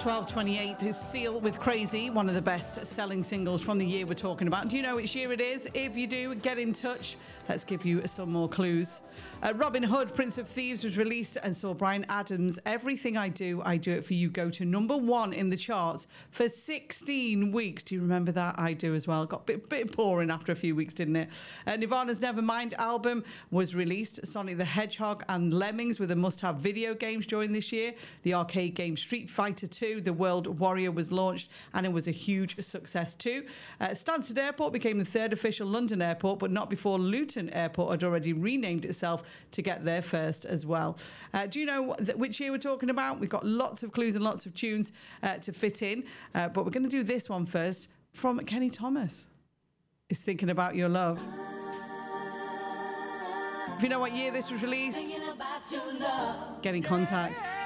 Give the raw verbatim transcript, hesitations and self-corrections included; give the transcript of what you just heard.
twelve twenty-eight is Seal with Crazy, one of the best-selling singles from the year we're talking about. Do you know which year it is? If you do, get in touch. Let's give you some more clues. Uh, Robin Hood, Prince of Thieves, was released and saw Bryan Adams' Everything I Do, I Do It For You go to number one in the charts for sixteen weeks. Do you remember that? I do as well. Got a bit, bit boring after a few weeks, didn't it? Uh, Nirvana's Nevermind album was released. Sonic the Hedgehog and Lemmings were the must-have video games during this year. The arcade game Street Fighter two, The World Warrior, was launched and it was a huge success too. Uh, Stansted Airport became the third official London airport, but not before Luton Airport had already renamed itself to get there first as well. Uh, do you know th- which year we're talking about? We've got lots of clues and lots of tunes uh, to fit in, uh, but we're going to do this one first from Kenny Thomas. It's Thinking About Your Love. If you know what year this was released, get in contact.